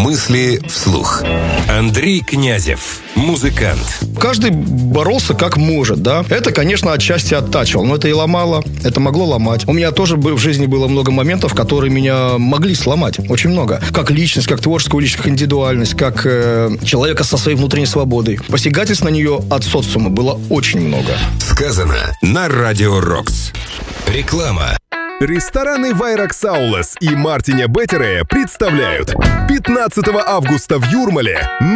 Мысли вслух. Андрей Князев, музыкант. Каждый боролся как может, да. Это, конечно, отчасти оттачивал, но это и ломало, это могло ломать. У меня тоже в жизни было много моментов, которые меня могли сломать. Очень много. Как личность, как творческую личность, как индивидуальность, как человека со своей внутренней свободой. Посягательств на нее от социума было очень много. Сказано на Радио Рокс. Реклама. Рестораны Вайракс Аулас и Мартиня Беттере представляют 15 августа в Юрмале